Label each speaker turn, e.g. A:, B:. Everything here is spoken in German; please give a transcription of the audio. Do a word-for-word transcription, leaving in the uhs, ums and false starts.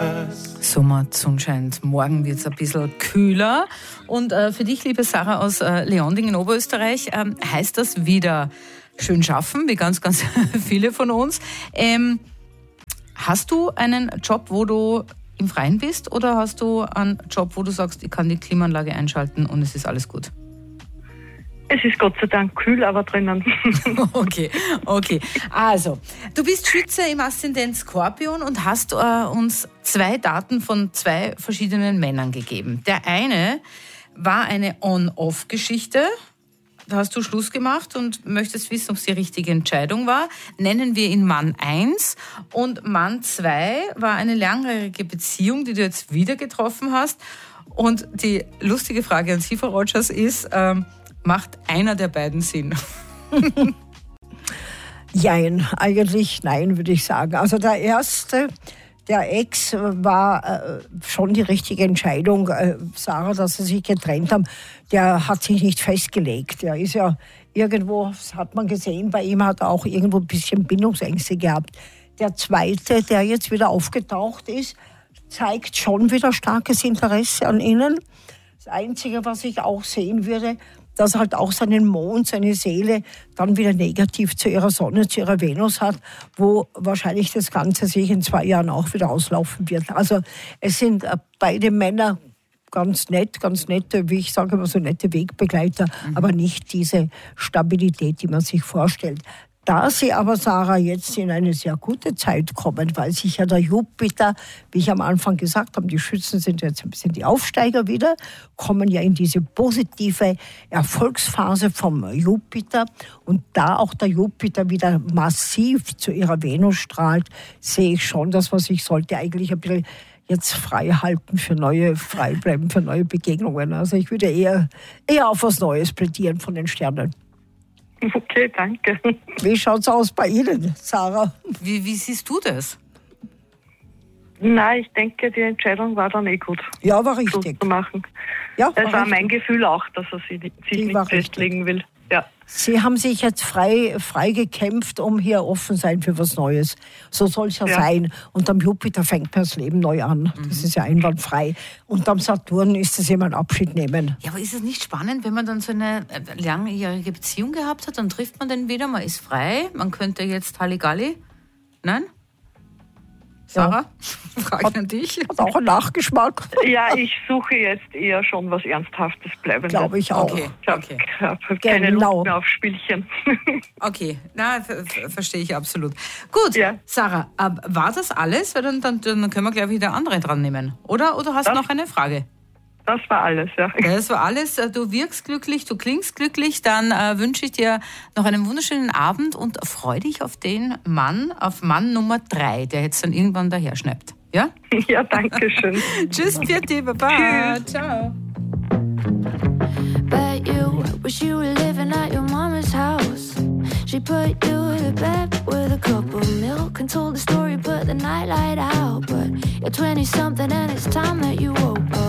A: Sommer, Sonnenschein, morgen wird es ein bisschen kühler. Und äh, für dich, liebe Sarah aus äh, Leonding in Oberösterreich, ähm, heißt das wieder schön schaffen, wie ganz, ganz viele von uns. Ähm, hast du einen Job, wo du im Freien bist, oder hast du einen Job, wo du sagst, ich kann die Klimaanlage einschalten und es ist alles gut?
B: Es ist Gott sei Dank kühl, aber drinnen.
A: Okay, okay. Also, du bist Schütze im Aszendent Skorpion und hast äh, uns zwei Daten von zwei verschiedenen Männern gegeben. Der eine war eine On-Off-Geschichte. Da hast du Schluss gemacht und möchtest wissen, ob es die richtige Entscheidung war. Nennen wir ihn Mann eins. Und Mann zwei war eine langjährige Beziehung, die du jetzt wieder getroffen hast. Und die lustige Frage an Sie, Frau Rogers, ist, ähm, macht einer der beiden Sinn?
C: Jein, eigentlich nein, würde ich sagen. Also der erste, der Ex, war äh, schon die richtige Entscheidung, äh, Sarah, dass sie sich getrennt haben. Der hat sich nicht festgelegt. Der ist ja irgendwo, das hat man gesehen, bei ihm hat er auch irgendwo ein bisschen Bindungsängste gehabt. Der zweite, der jetzt wieder aufgetaucht ist, zeigt schon wieder starkes Interesse an ihnen. Das Einzige, was ich auch sehen würde, dass er halt auch seinen Mond, seine Seele dann wieder negativ zu ihrer Sonne, zu ihrer Venus hat, wo wahrscheinlich das Ganze sich in zwei Jahren auch wieder auslaufen wird. Also es sind beide Männer ganz nett, ganz nette, wie ich sage immer so nette Wegbegleiter, mhm. aber nicht diese Stabilität, die man sich vorstellt. Da sie aber, Sarah, jetzt in eine sehr gute Zeit kommen, weil sich ja der Jupiter, wie ich am Anfang gesagt habe, die Schützen sind jetzt ein bisschen die Aufsteiger wieder, kommen ja in diese positive Erfolgsphase vom Jupiter. Und da auch der Jupiter wieder massiv zu ihrer Venus strahlt, sehe ich schon, dass man sich sollte eigentlich ein bisschen jetzt frei halten für neue, frei bleiben für neue Begegnungen. Also ich würde eher, eher auf was Neues plädieren von den Sternen.
B: Okay, danke.
C: Wie schaut's aus bei Ihnen, Sarah?
A: Wie, wie siehst du das?
B: Nein, ich denke, die Entscheidung war dann eh gut.
C: Ja, war richtig.
B: So zu machen.
C: Ja,
B: das
C: war,
B: war
C: richtig.
B: mein Gefühl auch, dass er sich, sich
C: die
B: nicht festlegen richtig. will. Ja.
C: Sie haben sich jetzt frei, frei gekämpft, um hier offen sein für was Neues. So soll es ja, ja sein. Und am Jupiter fängt man das Leben neu an. Mhm. Das ist ja einwandfrei. Und am Saturn ist es immer ein Abschied nehmen.
A: Ja, aber ist es nicht spannend, wenn man dann so eine langjährige Beziehung gehabt hat, dann trifft man den wieder, man ist frei, man könnte jetzt Halligalli? Nein? Sarah? Ja. Frage an dich.
C: Hat auch einen Nachgeschmack.
B: Ja, ich suche jetzt eher schon was Ernsthaftes bleiben.
C: Glaube ich auch.
A: Okay.
B: Ich habe
A: okay.
B: hab keine
C: genau.
B: Lust mehr auf Spielchen.
A: Okay, na, f- verstehe ich absolut. Gut,
B: ja.
A: Sarah, äh, war das alles? Weil dann, dann, dann können wir gleich wieder andere dran nehmen. Oder, oder hast du noch eine Frage?
B: Das war alles, ja.
A: Das war alles. Du wirkst glücklich, du klingst glücklich. Dann äh, wünsche ich dir noch einen wunderschönen Abend und freue dich auf den Mann, auf Mann Nummer drei, der jetzt dann irgendwann daher schnappt. Ja?
B: Ja, danke schön.
A: Tschüss, Pirti, Baba.
B: Tschüss.
A: Ciao.
D: Bet you wish you were living at your mama's house. She put you in a bed with a cup of milk and told the story, put the nightlight out. But you're twenty-something and it's time that you woke up.